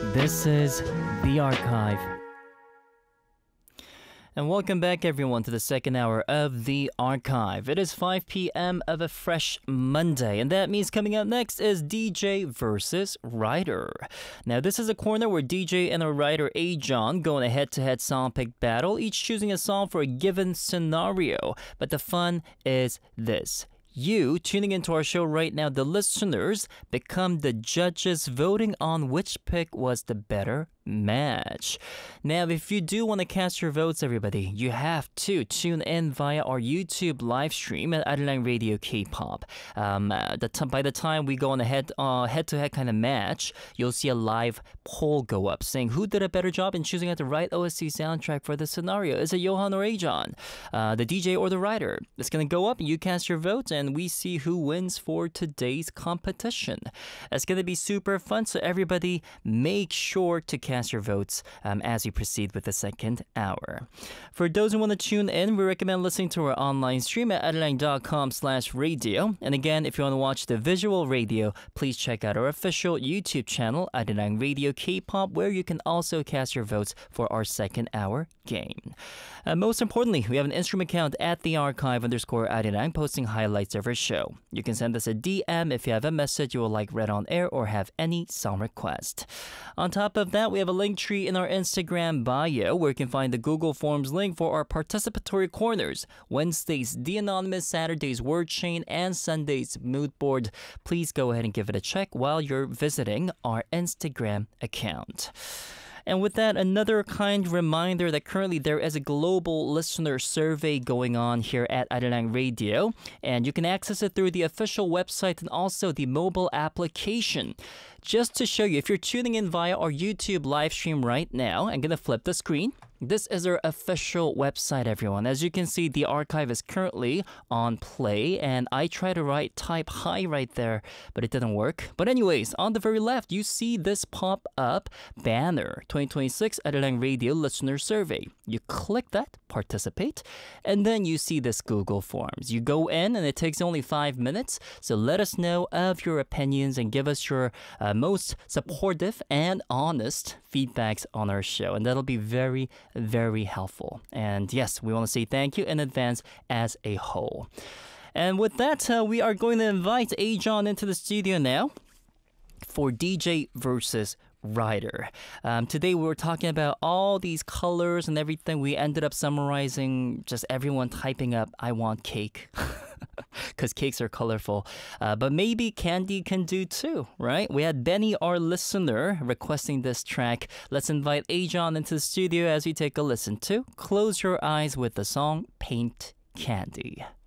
This is The Archive. And welcome back, everyone, to the second hour of The Archive. It is 5 p.m. of a fresh Monday, and that means coming up next is DJ versus Writer. Now, this is a corner where DJ and a writer, A-John, go in a head-to-head song pick battle, each choosing a song for a given scenario. But the fun is this. You, tuning into our show right now, the listeners, become the judges voting on which pick was the better match. Now, if you do want to cast your votes, everybody, you have to tune in via our YouTube live stream at Arirang Radio K-pop. By the time we go on a head-to-head kind of match, you'll see a live poll go up saying who did a better job in choosing out the right OST soundtrack for the scenario. Is it Johan or A-John, the DJ or the writer? It's going to go up and you cast your vote and we see who wins for today's competition. It's going to be super fun, so everybody make sure to cast your votes as we proceed with the second hour. For those who want to tune in, we recommend listening to our online stream at arirang.com/radio. And again, if you want to watch the visual radio, please check out our official YouTube channel, Arirang Radio K-pop, where you can also cast your votes for our second hour game. Most importantly, we have an Instagram account at @thearchive_Arirang, posting highlights of our show. You can send us a DM if you have a message you would like read on air or have any song request. On top of that, we have a link tree in our Instagram bio where you can find the Google Forms link for our participatory corners, Wednesdays, The Anonymous, Saturdays, Word Chain, and Sundays, Mood Board. Please go ahead and give it a check while you're visiting our Instagram account. And with that, another kind reminder that currently there is a global listener survey going on here at Arirang Radio, and you can access it through the official website and also the mobile application. Just to show you, if you're tuning in via our YouTube live stream right now, I'm going to flip the screen. This is our official website, everyone. As you can see, the archive is currently on play, and I tried to type hi right there, but it didn't work. But anyways, on the very left, you see this pop-up banner, 2026 Arirang Radio Listener Survey. You click that, participate, and then you see this Google Forms. You go in, and it takes only 5 minutes, so let us know of your opinions and give us your most supportive and honest feedbacks on our show, and that'll be very, very helpful. And yes, we want to say thank you in advance as a whole. And with that, we are going to invite A-John into the studio now for DJ versus Writer. Today we were talking about all these colors and everything. We ended up summarizing just everyone typing up, I want cake. Because cakes are colorful. But maybe candy can do too, right? We had Benny, our listener, requesting this track. Let's invite A-John into the studio as we take a listen to Close Your Eyes with the song Paint Candy.